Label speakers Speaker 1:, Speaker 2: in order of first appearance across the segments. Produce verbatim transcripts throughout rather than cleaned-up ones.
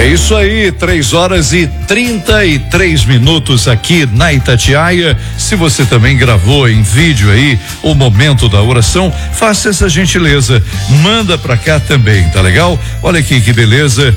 Speaker 1: É isso aí, três horas e trinta e três minutos aqui na Itatiaia. Se você também gravou em vídeo aí o momento da oração, faça essa gentileza, manda pra cá também, tá legal? Olha aqui que beleza,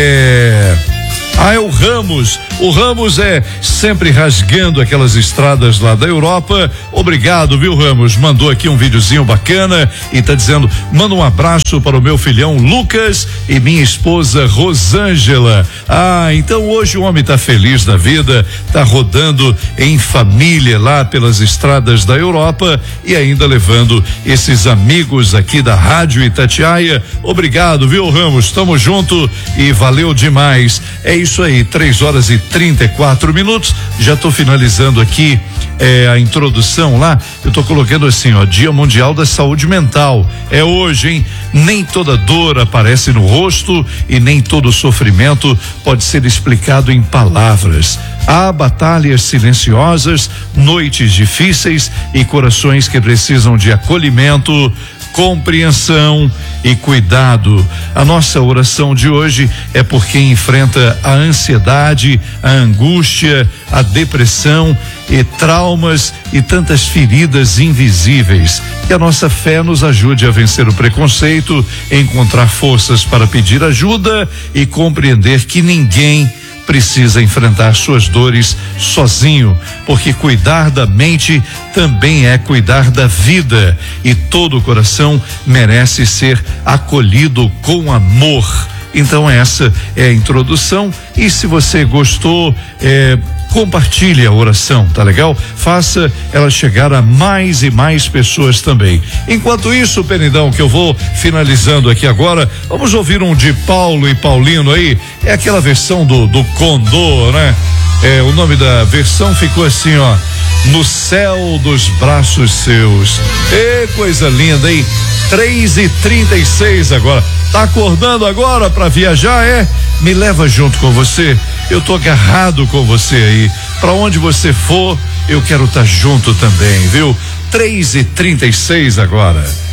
Speaker 1: é... Ah, é o Ramos. O Ramos é sempre rasgando aquelas estradas lá da Europa. Obrigado, viu, Ramos? Mandou aqui um videozinho bacana e tá dizendo: manda um abraço para o meu filhão Lucas e minha esposa Rosângela. Ah, então hoje o homem tá feliz da vida, tá rodando em família lá pelas estradas da Europa e ainda levando esses amigos aqui da Rádio Itatiaia. Obrigado, viu, Ramos? Tamo junto e valeu demais. É isso aí, três horas e trinta e quatro minutos. Já tô finalizando aqui é, a introdução lá. Eu tô colocando assim, ó, Dia Mundial da Saúde Mental. É hoje, hein? Nem toda dor aparece no rosto e nem todo sofrimento pode ser explicado em palavras. Há batalhas silenciosas, noites difíceis e corações que precisam de acolhimento, compreensão e cuidado. A nossa oração de hoje é por quem enfrenta a ansiedade, a angústia, a depressão e traumas e tantas feridas invisíveis. Que a nossa fé nos ajude a vencer o preconceito, encontrar forças para pedir ajuda e compreender que ninguém precisa enfrentar suas dores sozinho, porque cuidar da mente também é cuidar da vida e todo coração merece ser acolhido com amor. Então essa é a introdução e se você gostou, é, compartilhe a oração, tá legal? Faça ela chegar a mais e mais pessoas também. Enquanto isso, Penidão, que eu vou finalizando aqui agora, vamos ouvir um de Paulo e Paulino aí, é aquela versão do, do Condor, né? É, o nome da versão ficou assim, ó: no céu dos braços seus. E coisa linda, hein? três e trinta e seis agora. Tá acordando agora pra viajar, é? Me leva junto com você. Eu tô agarrado com você aí. Pra onde você for, eu quero estar junto também, viu? três e trinta e seis agora.